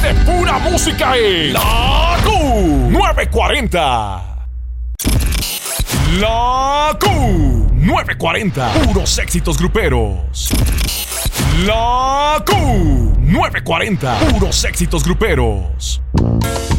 de pura música en La Q940. La Q940. Puros éxitos gruperos. La Q940. Puros éxitos gruperos.